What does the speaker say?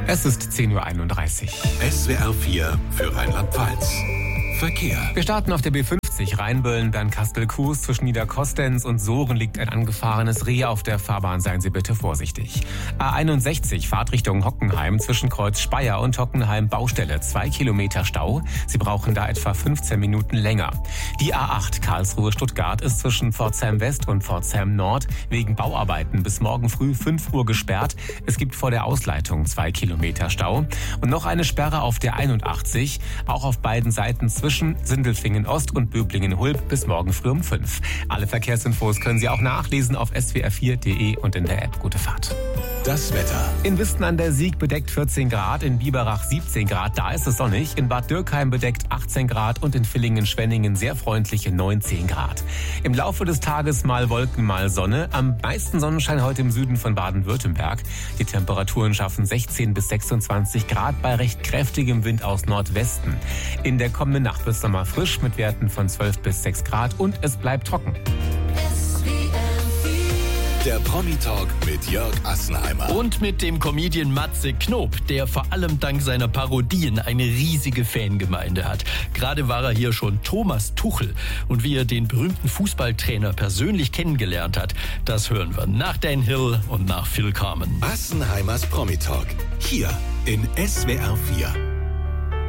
Es ist 10:31 Uhr. SWR 4 für Rheinland-Pfalz. Verkehr. Wir starten auf der B50 Rheinböllen, dann Kastel-Kues. Zwischen Niederkostenz und Sohren liegt ein angefahrenes Reh auf der Fahrbahn. Seien Sie bitte vorsichtig. A61 Fahrtrichtung Hockenheim zwischen Kreuz Speyer und Hockenheim Baustelle. 2 Kilometer Stau. Sie brauchen da etwa 15 Minuten länger. Die A8 Karlsruhe-Stuttgart ist zwischen Pforzheim West und Pforzheim Nord wegen Bauarbeiten bis morgen früh 5 Uhr gesperrt. Es gibt vor der Ausleitung 2 Kilometer Stau. Und noch eine Sperre auf der 81, auch auf beiden Seiten zwischen Sindelfingen Ost und Böblingen-Hulb bis morgen früh um 5. Alle Verkehrsinfos können Sie auch nachlesen auf swr4.de und in der App. Gute Fahrt. Das Wetter. In Wisten an der Sieg bedeckt 14 Grad, in Biberach 17 Grad, da ist es sonnig. In Bad Dürkheim bedeckt 18 Grad und in Villingen-Schwenningen sehr freundliche 19 Grad. Im Laufe des Tages mal Wolken, mal Sonne. Am meisten Sonnenschein heute im Süden von Baden-Württemberg. Die Temperaturen schaffen 16 bis 26 Grad bei recht kräftigem Wind aus Nordwesten. In der kommenden Nacht wird es nochmal frisch mit Werten von 12 bis 6 Grad und es bleibt trocken. Der Promi-Talk mit Jörg Assenheimer. Und mit dem Comedian Matze Knob, der vor allem dank seiner Parodien eine riesige Fangemeinde hat. Gerade war er hier schon Thomas Tuchel. Und wie er den berühmten Fußballtrainer persönlich kennengelernt hat, das hören wir nach Dan Hill und nach Phil Carmen. Assenheimers Promi-Talk. Hier in SWR 4.